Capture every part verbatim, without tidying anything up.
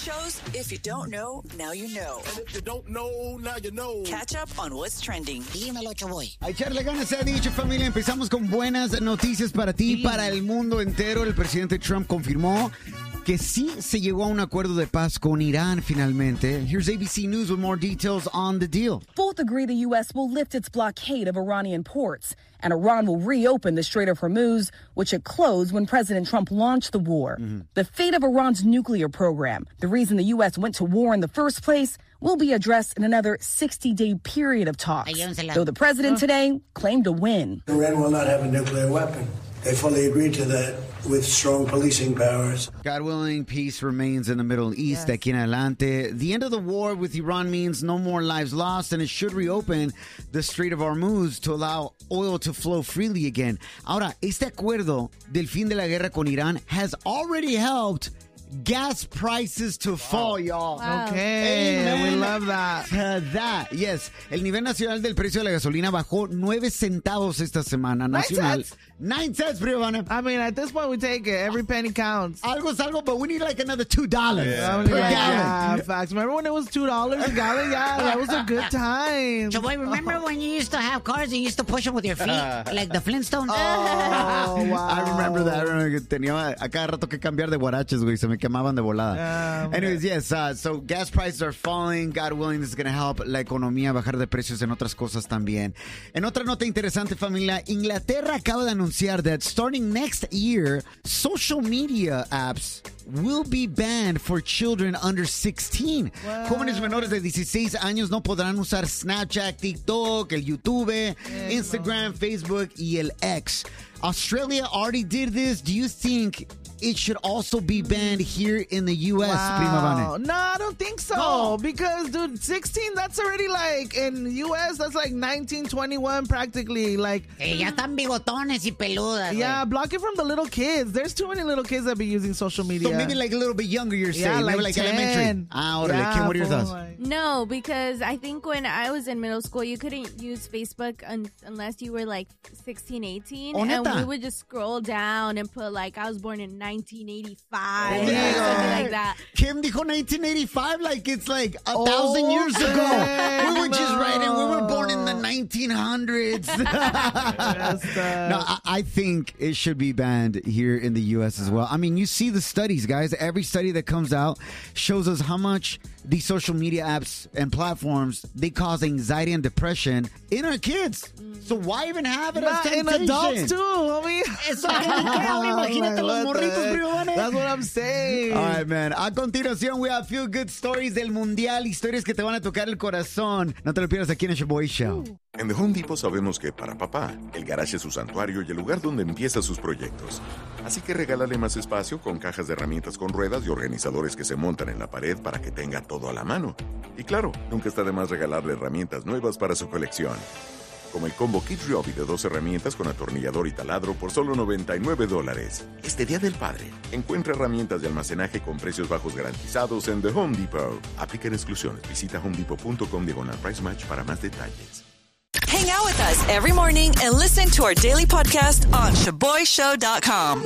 shows. If you don't know, now you know. And if you don't know, now you know. Catch up on what's trending. Dímelo, Choboy. A echarle ganas, se ha dicho, familia. Empezamos con buenas noticias para ti, sí. Para el mundo entero. El presidente Trump confirmó que sí se llegó a un acuerdo de paz con Irán finalmente. Here's A B C News with more details on the deal. Both agree the U S will lift its blockade of Iranian ports, and Iran will reopen the Strait of Hormuz, which it closed when President Trump launched the war. Mm-hmm. The fate of Iran's nuclear program, the reason the U S went to war in the first place, will be addressed in another sixty-day period of talks, though the president today claimed a win. Iran will not have a nuclear weapon. They fully agreed to that with strong policing powers. God willing, peace remains in the Middle East. Yes. Aquí en adelante. The end of the war with Iran means no more lives lost, and it should reopen the Strait of Hormuz to allow oil to flow freely again. Ahora, este acuerdo del fin de la guerra con Irán has already helped gas prices to fall, y'all. Wow. Okay, Amen. We love that. To that, yes. El nivel nacional del precio de la gasolina bajó nueve centavos esta semana. Nacional. Nine cents, Briovanna. I mean, at this point, we take it. Every penny counts. Algo es algo, but we need like another two dollars yeah. per yeah, gallon. Yeah, facts. Remember when it was two dollars a gallon? Yeah, that was a good time. So, boy, remember when you used to have cars and you used to push them with your feet? Like the Flintstones? Oh, wow. I remember that. I remember que tenía a cada rato que cambiar de guaraches, güey. Se me quemaban de volada. Um, Anyways, yes, uh, so gas prices are falling. God willing, this is going to help la economía bajar de precios en otras cosas también. En otra nota interesante, familia, Inglaterra acaba de anunciar that starting next year, social media apps will be banned for children under sixteen. Wow. Jóvenes menores de dieciséis años no podrán usar Snapchat, TikTok, el YouTube, yeah, Instagram, no. Facebook y el X. Australia already did this. Do you think it should also be banned here in the U S, wow. Prima Vane? No, I don't think so. No. Because, dude, sixteen, that's already like, in the U S, that's like nineteen, twenty-one practically. Like, hey, ya están bigotones y peludas. Yeah, block it from the little kids. There's too many little kids that be using social media. So maybe like a little bit younger, you're saying. Yeah, like, maybe like ten. Elementary. Ah, orale. Yeah, Kim, what are your thoughts? Like... No, because I think when I was in middle school, you couldn't use Facebook un- unless you were like sixteen, eighteen. Oh, and neta? we would just scroll down and put like, I was born in nineteen eighty-five. Oh, yeah. Or something like that. Kim dijo nineteen eighty-five like it's like a oh, thousand years ago. We were no. just writing, we were born in the nineteen hundreds. No, I, I think it should be banned here in the U S as well. I mean, you see the studies, guys. Every study that comes out shows us how much these social media apps and platforms, they cause anxiety and depression in our kids. Mm. So why even have it Not as in adults too, homie. Eso que imagínate los morritos, bribones. That's what I'm saying. All right, man. A continuación, we have a few good stories del mundial, historias que te van a tocar el corazón. No te lo pierdas aquí en el Shaboy Show. En The Home Depot sabemos que para papá, el garage es su santuario y el lugar donde empieza sus proyectos. Así que regálale más espacio con cajas de herramientas con ruedas y organizadores que se montan en la pared para que tenga todo a la mano. Y claro, nunca está de más regalarle herramientas nuevas para su colección. Como el combo Kid Ryobi de dos herramientas con atornillador y taladro por solo noventa y nueve dólares. Este Día del Padre, encuentra herramientas de almacenaje con precios bajos garantizados en The Home Depot. Aplican exclusiones. Visita homedepot.com diagonal price match para más detalles. Hang out with us every morning and listen to our daily podcast on shaboy show dot com.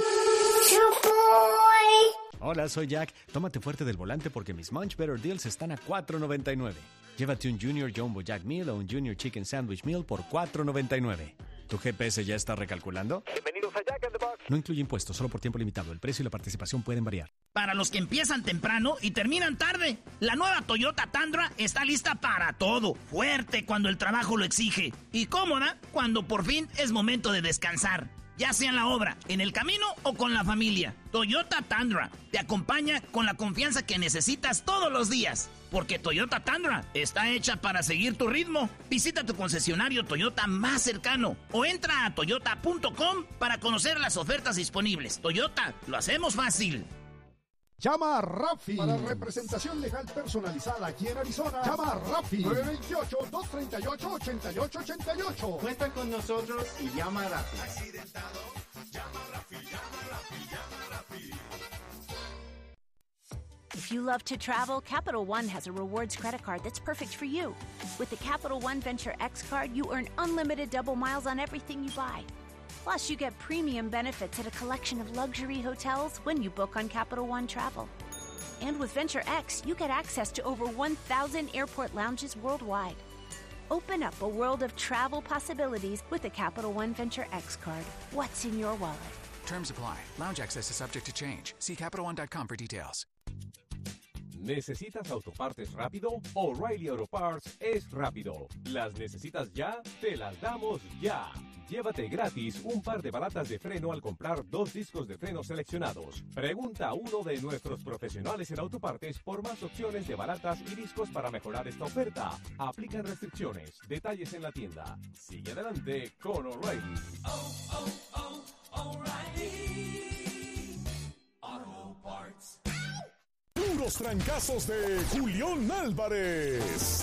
Hola, soy Jack. Tómate fuerte del volante porque mis Munch Better Deals están a cuatro noventa y nueve. Llévate un Junior Jumbo Jack Meal o un Junior Chicken Sandwich Meal por cuatro noventa y nueve. ¿Tu G P S ya está recalculando? Bienvenidos a Jack in the Box. No incluye impuestos, solo por tiempo limitado. El precio y la participación pueden variar. Para los que empiezan temprano y terminan tarde, la nueva Toyota Tundra está lista para todo. Fuerte cuando el trabajo lo exige y cómoda cuando por fin es momento de descansar. Ya sea en la obra, en el camino o con la familia. Toyota Tundra te acompaña con la confianza que necesitas todos los días. Porque Toyota Tundra está hecha para seguir tu ritmo. Visita tu concesionario Toyota más cercano o entra a toyota punto com para conocer las ofertas disponibles. Toyota, lo hacemos fácil. Llama a Rafi para representación legal personalizada aquí en Arizona. Llama a Rafi nueve dos ocho, dos tres ocho, ocho ocho ocho ocho. Cuenta con nosotros y llama a Rafi. Accidentado, llama a Rafi, llama a Rafi, llama a Rafi. If you love to travel, Capital One has a rewards credit card that's perfect for you. With the Capital One Venture X card, you earn unlimited double miles on everything you buy. Plus, you get premium benefits at a collection of luxury hotels when you book on Capital One Travel. And with Venture X, you get access to over one thousand airport lounges worldwide. Open up a world of travel possibilities with the Capital One Venture X card. What's in your wallet? Terms apply. Lounge access is subject to change. See Capital One dot com for details. ¿Necesitas autopartes rápido? O'Reilly Auto Parts es rápido. ¿Las necesitas ya? Te las damos ya. Llévate gratis un par de balatas de freno al comprar dos discos de freno seleccionados. Pregunta a uno de nuestros profesionales en autopartes por más opciones de balatas y discos para mejorar esta oferta. Aplican restricciones. Detalles en la tienda. Sigue adelante con O'Reilly. Oh, oh, oh, O'Reilly Auto Parts. Puros trancazos de Julián Álvarez.